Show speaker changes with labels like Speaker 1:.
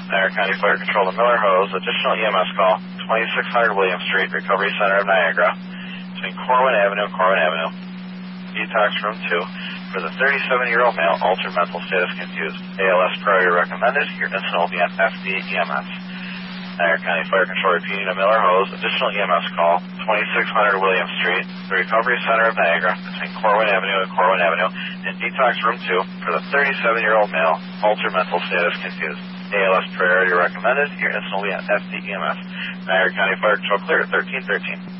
Speaker 1: Niagara County Fire Control to Miller Hose. Additional EMS call, 2600 William Street, Recovery Center of Niagara, between Corwin Avenue and Corwin Avenue. Detox room 2 for the 37-year-old male, altered mental status confused. ALS priority recommended. Your incident will be on FD-EMS. Niagara County Fire Control repeating to Miller Hose. Additional EMS call, 2600 William Street, the Recovery Center of Niagara, between Corwin Avenue and Corwin Avenue, in Detox room 2 for the 37-year-old male, altered mental status confused. ALS priority recommended. Your incident will be on FD-EMS. Niagara County Fire Control clear at 1313.